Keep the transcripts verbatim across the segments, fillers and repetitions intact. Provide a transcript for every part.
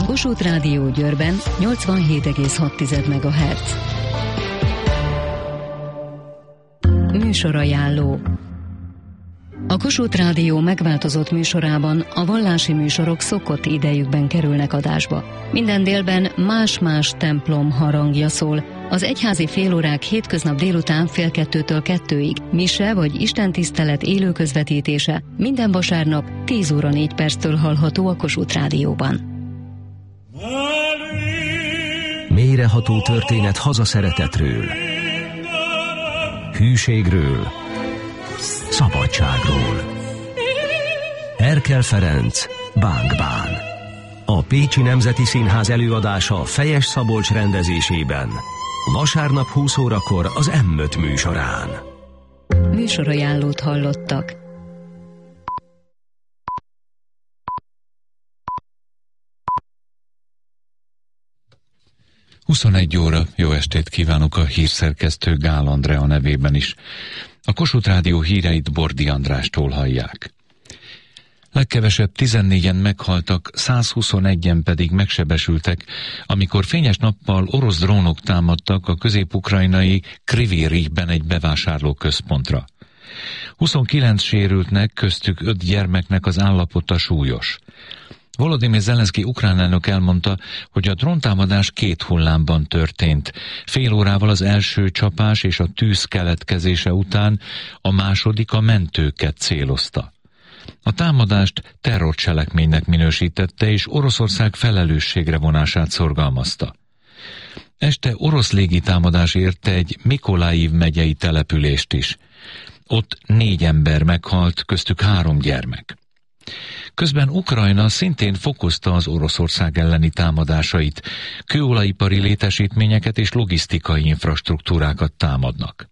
Kossuth Rádió Győrben nyolcvanhét egész hat megahertz. Műsorajánló. A Kossuth Rádió megváltozott műsorában a vallási műsorok szokott idejükben kerülnek adásba. Minden délben más-más templom harangja szól. Az egyházi félórák hétköznap délután fél kettőtől kettőig, mise vagy istentisztelet élő közvetítése minden vasárnap tíz óra négy perctől hallható a Kossuth Rádióban. Mélyreható történet hazaszeretetről, hűségről, szabadságról. Erkel Ferenc, Bánk-bán. A Pécsi Nemzeti Színház előadása Fejes Szabolcs rendezésében. Vasárnap húsz órakor az em öt műsorán. Műsorajánlót hallottak. huszonegy óra, jó estét kívánok a hírszerkesztő Gál Andrea nevében is. A Kossuth Rádió híreit Bordi Andrástól hallják. Legkevesebb tizennégyen meghaltak, százhuszonegyen pedig megsebesültek, amikor fényes nappal orosz drónok támadtak a közép-ukrajnai Kryvyi Rihben egy bevásárlóközpontra. huszonkilenc sérültnek, köztük öt gyermeknek az állapota súlyos. Volodymyr Zelenszky ukrán elnök elmondta, hogy a dróntámadás két hullámban történt. Fél órával az első csapás és a tűz keletkezése után a második a mentőket célozta. A támadást terrorcselekménynek minősítette, és Oroszország felelősségre vonását szorgalmazta. Este orosz légitámadás érte egy Mikolajív megyei települést is. Ott négy ember meghalt, köztük három gyermek. Közben Ukrajna szintén fokozta az Oroszország elleni támadásait, kőolajipari létesítményeket és logisztikai infrastruktúrákat támadnak.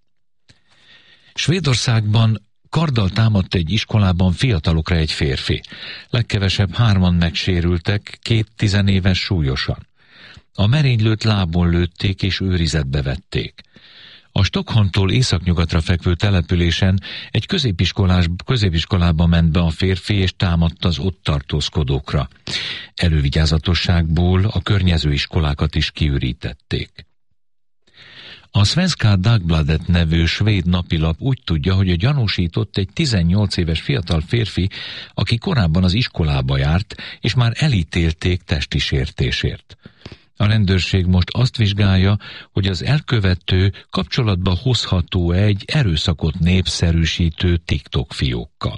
Svédországban karddal támadt egy iskolában fiatalokra egy férfi. Legkevesebb hárman megsérültek, két tizenéves súlyosan. A merénylőt lábon lőtték és őrizetbe vették. A Stockholmtól északnyugatra fekvő településen egy középiskolás, középiskolába ment be a férfi és támadta az ott tartózkodókra. Elővigyázatosságból a környező iskolákat is kiürítették. A Svenska Dagbladet nevű svéd napilap úgy tudja, hogy a gyanúsított egy tizennyolc éves fiatal férfi, aki korábban az iskolába járt, és már elítélték testi sértésért. A rendőrség most azt vizsgálja, hogy az elkövető kapcsolatba hozható egy erőszakot népszerűsítő TikTok fiókkal.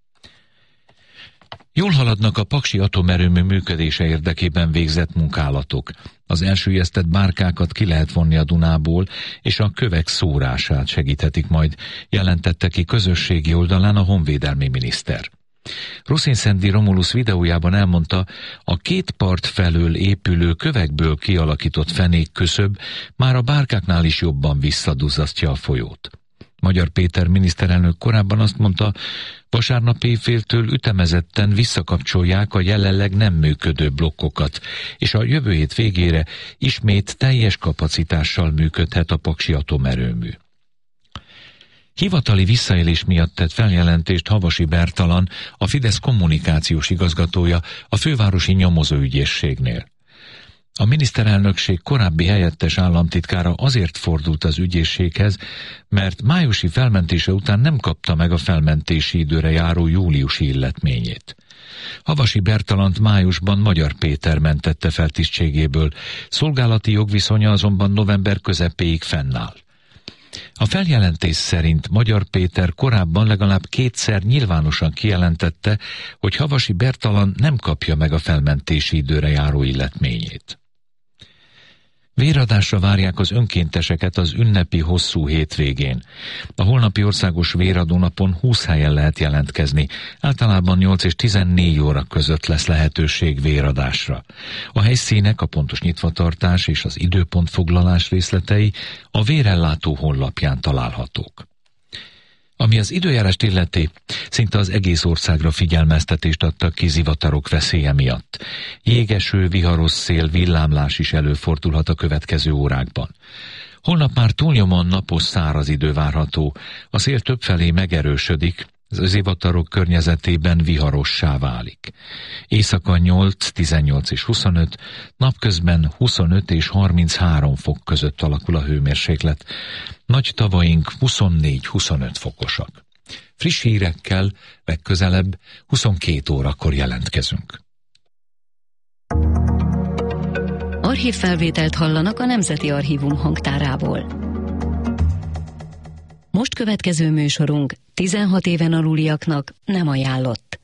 Jól haladnak a paksi atomerőmű működése érdekében végzett munkálatok. Az elsüllyesztett bárkákat ki lehet vonni a Dunából, és a kövek szórását segíthetik majd, jelentette ki közösségi oldalán a honvédelmi miniszter. Ruszin-Szendi Romulus videójában elmondta, a két part felől épülő kövekből kialakított fenékköszöb már a bárkáknál is jobban visszaduzzasztja a folyót. Magyar Péter miniszterelnök korábban azt mondta, vasárnap éjféltől ütemezetten visszakapcsolják a jelenleg nem működő blokkokat, és a jövő hét végére ismét teljes kapacitással működhet a paksi atomerőmű. Hivatali visszaélés miatt tett feljelentést Havasi Bertalan, a Fidesz kommunikációs igazgatója a fővárosi nyomozóügyészségnél. A miniszterelnökség korábbi helyettes államtitkára azért fordult az ügyészséghez, mert májusi felmentése után nem kapta meg a felmentési időre járó júliusi illetményét. Havasi Bertalant májusban Magyar Péter mentette fel tisztségéből, szolgálati jogviszonya azonban november közepéig fennáll. A feljelentés szerint Magyar Péter korábban legalább kétszer nyilvánosan kijelentette, hogy Havasi Bertalan nem kapja meg a felmentési időre járó illetményét. Véradásra várják az önkénteseket az ünnepi hosszú hétvégén. A holnapi országos véradónapon húsz helyen lehet jelentkezni, általában nyolc és tizennégy óra között lesz lehetőség véradásra. A helyszínek, a pontos nyitvatartás és az időpontfoglalás részletei a vérellátó honlapján találhatók. Ami az időjárást illeti, szinte az egész országra figyelmeztetést adtak ki zivatarok veszélye miatt. Jégeső, viharos szél, villámlás is előfordulhat a következő órákban. Holnap már túlnyomóan napos száraz idő várható, a szél többfelé megerősödik, az özévatarok környezetében viharossá válik. Éjszaka nyolc, tizennyolc és huszonöt, napközben huszonöt és harminchárom fok között alakul a hőmérséklet. Nagy tavaink huszonnégy-huszonöt fokosak. Friss hírekkel legközelebb huszonkét órakor jelentkezünk. Archívfelvételt hallanak a Nemzeti Archívum hangtárából. Most következő műsorunk tizenhat éven aluliaknak nem ajánlott.